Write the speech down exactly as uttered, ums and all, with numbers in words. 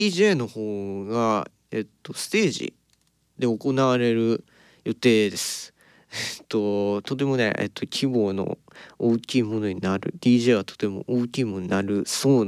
イージェー の方が、えっと、ステージで行われる予定です。えっと、とてもね、えっと、規模の大きいものになる、ディージェー はとても大きいものになるそう